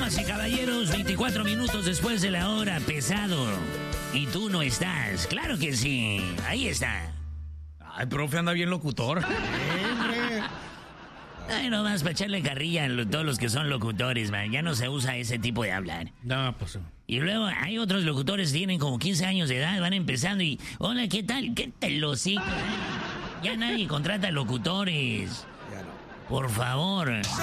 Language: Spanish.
Damas y caballeros, 24 minutos después de la hora, pesado. Y tú no estás. Claro que sí. Ahí está. Ay, profe, anda bien locutor. Ay, no más para echarle carrilla a todos los que son locutores, man. Ya no se usa ese tipo de hablar. No, pues... Y luego hay otros locutores que tienen como 15 años de edad, van empezando y... Hola, ¿qué tal? ¿Qué tal los hijos? Ya nadie contrata locutores. Por favor.